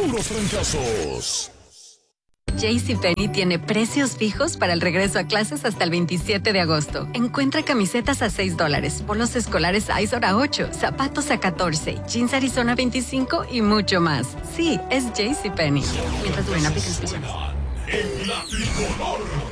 puros trancazos. JCPenney tiene precios fijos para el regreso a clases hasta el 27 de agosto. Encuentra camisetas a $6, bolos escolares Izor a $8, zapatos a $14, jeans Arizona a $25 y mucho más. Sí, es JCPenney. Mientras duren aplicaciones. En la tricolor.